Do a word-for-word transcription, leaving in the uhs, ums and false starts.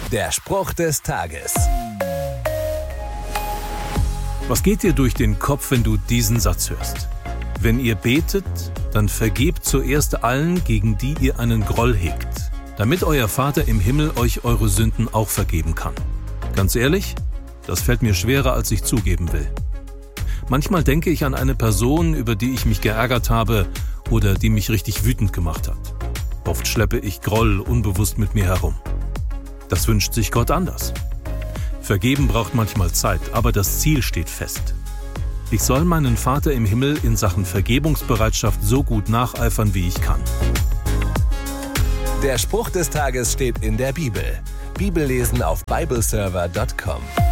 Der Spruch des Tages. Was geht dir durch den Kopf, wenn du diesen Satz hörst? Wenn ihr betet, dann vergebt zuerst allen, gegen die ihr einen Groll hegt, damit euer Vater im Himmel euch eure Sünden auch vergeben kann. Ganz ehrlich, das fällt mir schwerer, als ich zugeben will. Manchmal denke ich an eine Person, über die ich mich geärgert habe oder die mich richtig wütend gemacht hat. Oft schleppe ich Groll unbewusst mit mir herum. Das wünscht sich Gott anders. Vergeben braucht manchmal Zeit, aber das Ziel steht fest. Ich soll meinen Vater im Himmel in Sachen Vergebungsbereitschaft so gut nacheifern, wie ich kann. Der Spruch des Tages steht in der Bibel. Bibellesen auf bibleserver punkt com.